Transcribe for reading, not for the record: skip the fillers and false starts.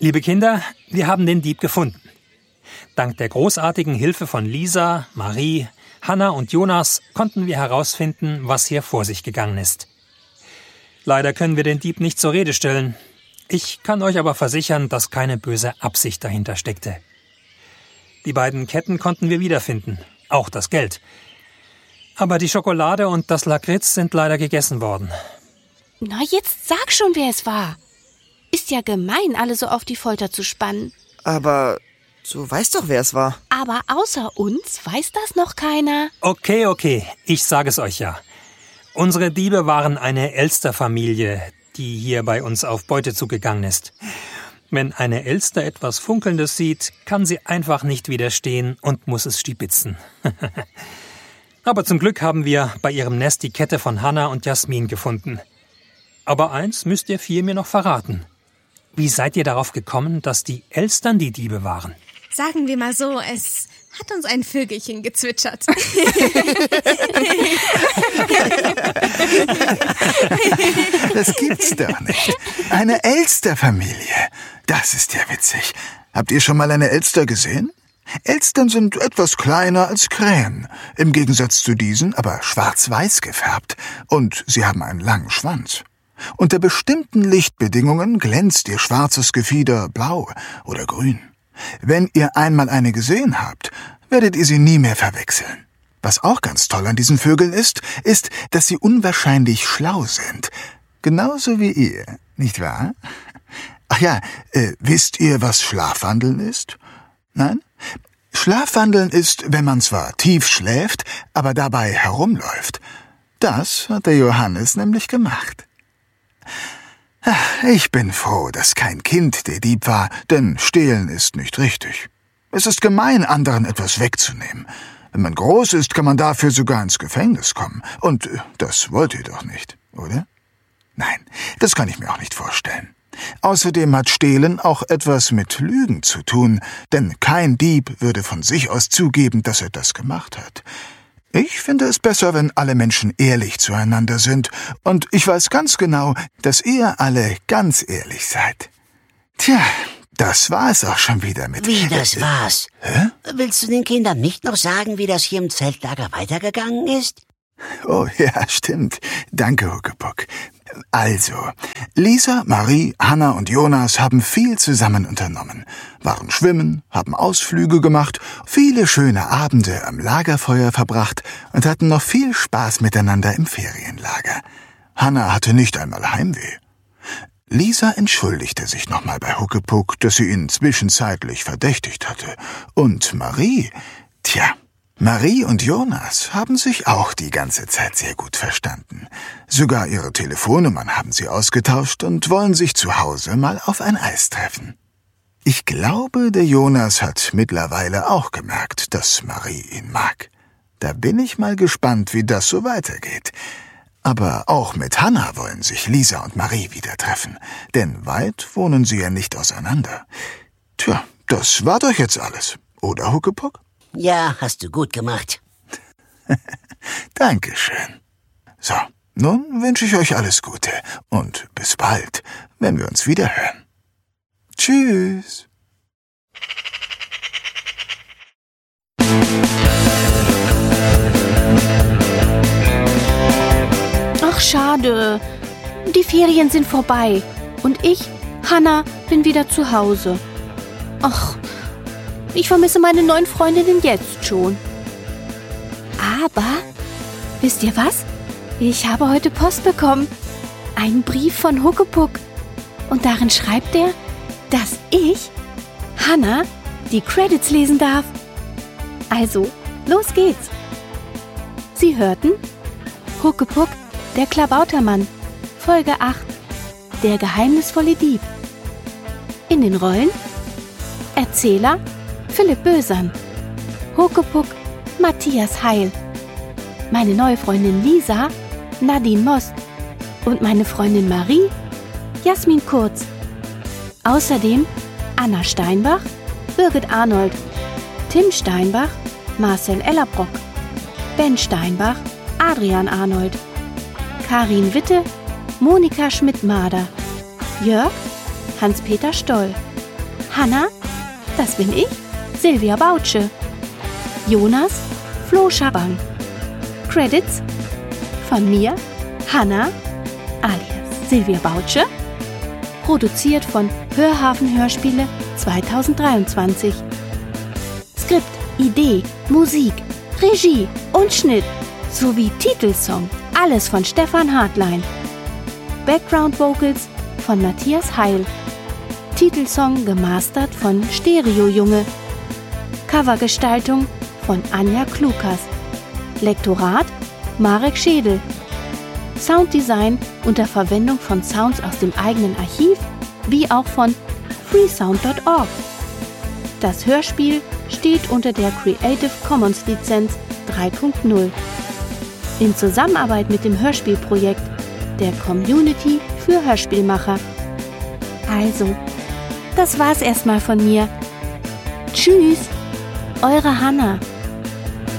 Liebe Kinder, wir haben den Dieb gefunden. Dank der großartigen Hilfe von Lisa, Marie, Hannah und Jonas konnten wir herausfinden, was hier vor sich gegangen ist. Leider können wir den Dieb nicht zur Rede stellen. Ich kann euch aber versichern, dass keine böse Absicht dahinter steckte. Die beiden Ketten konnten wir wiederfinden, auch das Geld. Aber die Schokolade und das Lakritz sind leider gegessen worden. Na, jetzt sag schon, wer es war. Ist ja gemein, alle so auf die Folter zu spannen. Aber du weißt doch, wer es war. Aber außer uns weiß das noch keiner. Okay, ich sage es euch ja. Unsere Diebe waren eine Elsterfamilie, die hier bei uns auf Beute zugegangen ist. Wenn eine Elster etwas Funkelndes sieht, kann sie einfach nicht widerstehen und muss es stibitzen. Aber zum Glück haben wir bei ihrem Nest die Kette von Hannah und Jasmin gefunden. Aber eins müsst ihr 4 mir noch verraten. Wie seid ihr darauf gekommen, dass die Elstern die Diebe waren? Sagen wir mal so, es hat uns ein Vögelchen gezwitschert. Das gibt's doch nicht. Eine Elsterfamilie. Das ist ja witzig. Habt ihr schon mal eine Elster gesehen? Elstern sind etwas kleiner als Krähen. Im Gegensatz zu diesen aber schwarz-weiß gefärbt. Und sie haben einen langen Schwanz. Unter bestimmten Lichtbedingungen glänzt ihr schwarzes Gefieder blau oder grün. Wenn ihr einmal eine gesehen habt, werdet ihr sie nie mehr verwechseln. Was auch ganz toll an diesen Vögeln ist, dass sie unwahrscheinlich schlau sind. Genauso wie ihr, nicht wahr? Ach ja, wisst ihr, was Schlafwandeln ist? Nein? Schlafwandeln ist, wenn man zwar tief schläft, aber dabei herumläuft. Das hat der Johannes nämlich gemacht. Ich bin froh, dass kein Kind der Dieb war, denn stehlen ist nicht richtig. Es ist gemein, anderen etwas wegzunehmen. Wenn man groß ist, kann man dafür sogar ins Gefängnis kommen. Und das wollt ihr doch nicht, oder? Nein, das kann ich mir auch nicht vorstellen. Außerdem hat Stehlen auch etwas mit Lügen zu tun, denn kein Dieb würde von sich aus zugeben, dass er das gemacht hat. Ich finde es besser, wenn alle Menschen ehrlich zueinander sind, und ich weiß ganz genau, dass ihr alle ganz ehrlich seid. Tja, das war es auch schon wieder mit... Wie, das war's? Hä? Willst du den Kindern nicht noch sagen, wie das hier im Zeltlager weitergegangen ist? Oh ja, stimmt. Danke, Huckepuck. Also, Lisa, Marie, Hannah und Jonas haben viel zusammen unternommen, waren schwimmen, haben Ausflüge gemacht, viele schöne Abende am Lagerfeuer verbracht und hatten noch viel Spaß miteinander im Ferienlager. Hannah hatte nicht einmal Heimweh. Lisa entschuldigte sich nochmal bei Huckepuck, dass sie ihn zwischenzeitlich verdächtigt hatte. Und Marie, Marie und Jonas haben sich auch die ganze Zeit sehr gut verstanden. Sogar ihre Telefonnummern haben sie ausgetauscht und wollen sich zu Hause mal auf ein Eis treffen. Ich glaube, der Jonas hat mittlerweile auch gemerkt, dass Marie ihn mag. Da bin ich mal gespannt, wie das so weitergeht. Aber auch mit Hannah wollen sich Lisa und Marie wieder treffen, denn weit wohnen sie ja nicht auseinander. Tja, das war doch jetzt alles, oder Huckepuck? Ja, hast du gut gemacht. Dankeschön. So, nun wünsche ich euch alles Gute und bis bald, wenn wir uns wieder hören. Tschüss. Ach, schade. Die Ferien sind vorbei. Und ich, Hannah, bin wieder zu Hause. Ach, ich vermisse meine neuen Freundinnen jetzt schon. Aber, wisst ihr was? Ich habe heute Post bekommen. Einen Brief von Huckepuck. Und darin schreibt er, dass ich, Hannah, die Credits lesen darf. Also, los geht's. Sie hörten Huckepuck, der Klabautermann, Folge 8, der geheimnisvolle Dieb. In den Rollen Erzähler Philipp Bösern, Huckepuck Matthias Heil, meine neue Freundin Lisa Nadine Most und meine Freundin Marie Jasmin Kurz. Außerdem Anna Steinbach, Birgit Arnold, Tim Steinbach, Marcel Ellerbrock, Ben Steinbach, Adrian Arnold, Karin Witte, Monika Schmidt-Mader, Jörg, Hans-Peter Stoll, Hanna, das bin ich, Silvia Bautsche. Jonas, Flo Schabang. Credits von mir, Hanna, alias Silvia Bautsche. Produziert von Hörhafen Hörspiele 2023. Skript, Idee, Musik, Regie und Schnitt sowie Titelsong, alles von Stefan Hartlein. Background Vocals von Matthias Heil. Titelsong gemastert von Stereo Junge. Covergestaltung von Anja Klukas. Lektorat Marek Schädel. Sounddesign unter Verwendung von Sounds aus dem eigenen Archiv wie auch von freesound.org. Das Hörspiel steht unter der Creative Commons Lizenz 3.0 in Zusammenarbeit mit dem Hörspielprojekt der Community für Hörspielmacher. Also, das war's erstmal von mir. Tschüss, eure Hanna.